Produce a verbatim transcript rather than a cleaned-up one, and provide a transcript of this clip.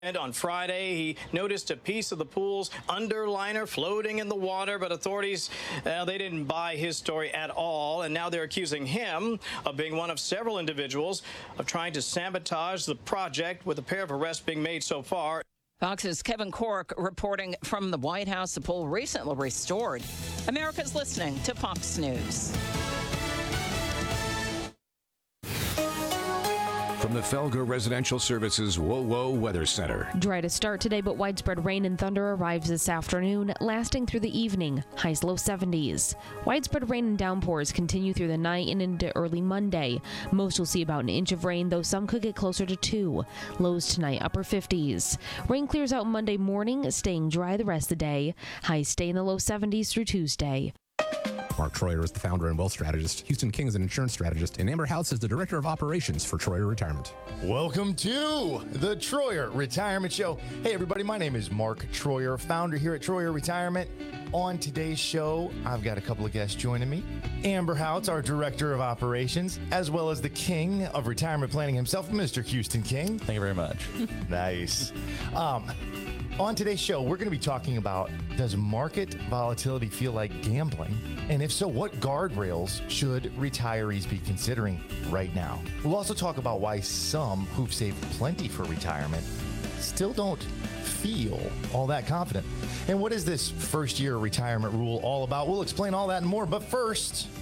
And on Friday, he noticed a piece of the pool's underliner floating in the water, but authorities, uh, they didn't buy his story at all. And now they're accusing him of being one of several individuals of trying to sabotage the project, with a pair of arrests being made so far. Fox's Kevin Corke reporting from the White House. The pool recently restored. America's listening to Fox News. From the Felger Residential Services WOWO Weather Center. Dry to start today, but widespread rain and thunder arrives this afternoon, lasting through the evening. Highs low seventies. Widespread rain and downpours continue through the night and into early Monday. Most will see about an inch of rain, though some could get closer to two. Lows tonight, upper fifties. Rain clears out Monday morning, staying dry the rest of the day. Highs stay in the low seventies through Tuesday. Mark Troyer is the founder and wealth strategist. Houston King is an insurance strategist. And Amber House is the director of operations for Troyer Retirement. Welcome to the Troyer Retirement Show. Hey, everybody, my name is Mark Troyer, founder here at Troyer Retirement. On today's show, I've got a couple of guests joining me. Amber House, our director of operations, as well as the king of retirement planning himself, Mister Houston King. Thank you very much. Nice. Um, On today's show, we're going to be talking about, does market volatility feel like gambling? And if so, what guardrails should retirees be considering right now? We'll also talk about why some who've saved plenty for retirement still don't feel all that confident. And what is this first year retirement rule all about? We'll explain all that and more. But first,